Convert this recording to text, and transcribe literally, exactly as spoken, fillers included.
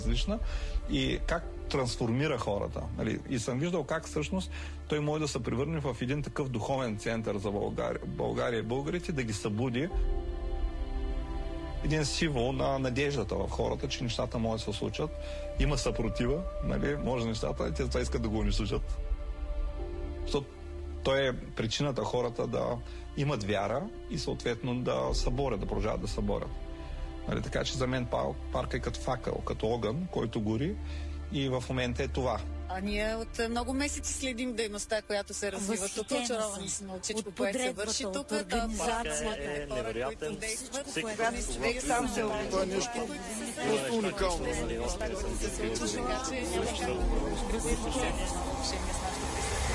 различна и как трансформира хората. Нали? И съм виждал как всъщност той може да се превърне в един такъв духовен център за България, България и българите, да ги събуди един символ на надеждата в хората, че нещата могат да се случат. Има съпротива, нали? Може нещата, и те това искат да го унищожат. Защото той е причината хората да имат вяра и съответно да съборят, да продължават да съборят. Нали? Така че за мен парка е като факъл, като огън, който гори и в момента е това. А ние от много месеци следим дейността, която се развива тук. Очаровани сме от всичко, което се върши тук. От организацията е невероятен. Когато човек сам се опитва нещо, просто уникално. Така че няма как да го